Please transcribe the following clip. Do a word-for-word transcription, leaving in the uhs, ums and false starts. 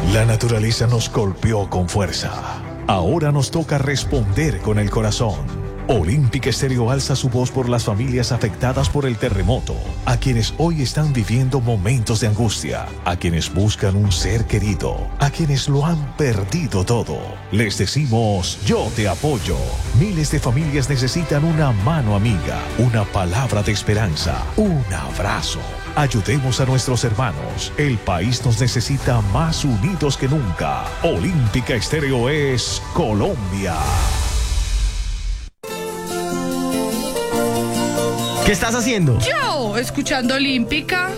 La naturaleza nos golpeó con fuerza. Ahora nos toca responder con el corazón. Olímpica Estéreo alza su voz por las familias afectadas por el terremoto, a quienes hoy están viviendo momentos de angustia, a quienes buscan un ser querido, a quienes lo han perdido todo. Les decimos, yo te apoyo. Miles de familias necesitan una mano amiga, una palabra de esperanza, un abrazo. Ayudemos a nuestros hermanos. El país nos necesita más unidos que nunca. Olímpica Estéreo es Colombia. ¿Qué estás haciendo? Yo, escuchando Olímpica.